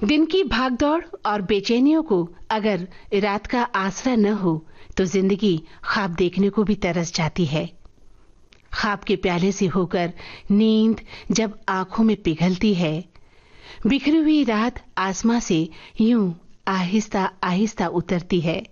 दिन की भागदौड़ और बेचैनियों को अगर रात का आसरा न हो तो जिंदगी ख्वाब देखने को भी तरस जाती है। ख्वाब के प्याले से होकर नींद जब आंखों में पिघलती है, बिखरी हुई रात आसमां से यूं आहिस्ता आहिस्ता उतरती है।